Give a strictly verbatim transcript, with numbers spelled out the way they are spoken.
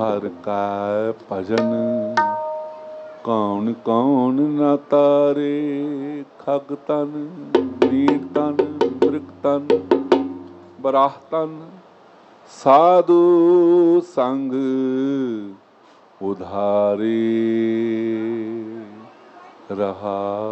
हर का भजन कौन कौन न तारे। खग तन नीर तन मृग तन बराह तन साधु संग उधारे रहा।